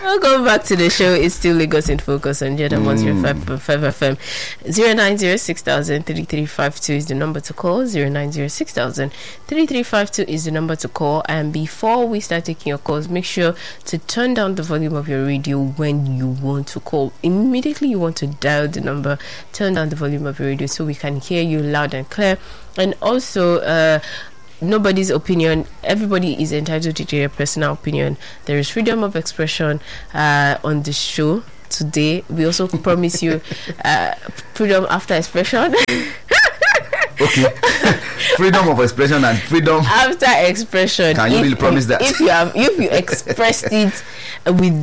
Welcome back to the show. It's still Lagos in Focus on Jeddah 105.5 FM. 09060003352 is the number to call. 09060003352 is the number to call. And before we start taking your calls, make sure to turn down the volume of your radio when you want to call. Immediately you want to dial the number, turn down the volume of your radio so we can hear you loud and clear. And also, nobody's opinion, everybody is entitled to their personal opinion. There is freedom of expression on the show today. We also promise you freedom after expression. Okay. Freedom of expression and freedom after expression. Can you really promise that? If you expressed it with